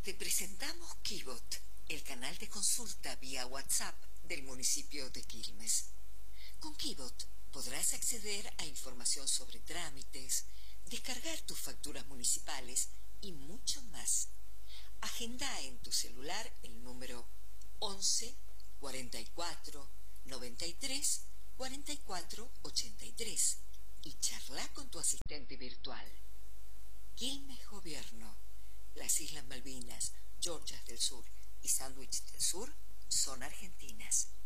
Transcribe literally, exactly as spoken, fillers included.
Te presentamos Kibot, el canal de consulta vía WhatsApp del municipio de Quilmes. Con Kibot podrás acceder a información sobre trámites, descargar tus facturas municipales y mucho más. Agenda en tu celular el número once, cuarenta y cuatro, noventa y tres, cuarenta y cuatro, ochenta y tres y charla con tu asistente virtual. Quilmes Gobierno. Las Islas Malvinas, Georgias del Sur y Sandwich del Sur son argentinas.